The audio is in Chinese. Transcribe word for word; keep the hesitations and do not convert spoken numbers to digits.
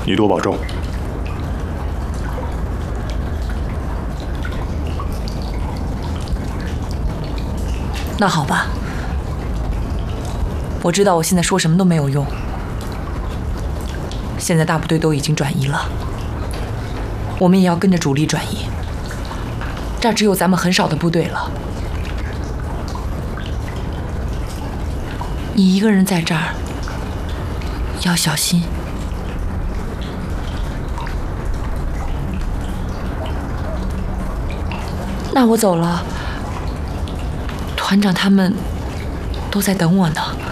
你多保重。 那好吧，我知道我现在说什么都没有用。现在大部队都已经转移了，我们也要跟着主力转移。这儿只有咱们很少的部队了。你一个人在这儿，要小心。那我走了，团长他们都在等我呢。